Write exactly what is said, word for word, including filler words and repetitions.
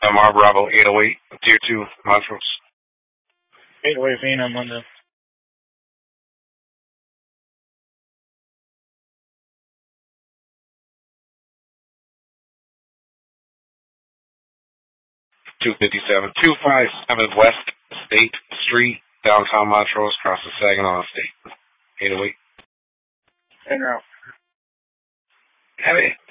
M R Bravo eight oh eight, Tier two, Montrose. eight oh eight Phenom, London. two fifty-seven, two fifty-seven West State Street, downtown Montrose, across the Saginaw State. eight oh eight. En route. Heavy.